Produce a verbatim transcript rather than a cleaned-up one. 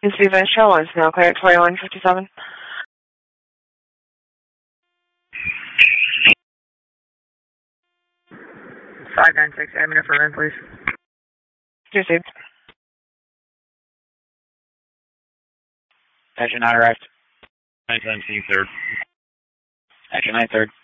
Stephen Show is now clear at twenty-one fifty-seven. five nine six, admin for room, please. Received. Action not arrived. nine seventeen, third. Action nine third.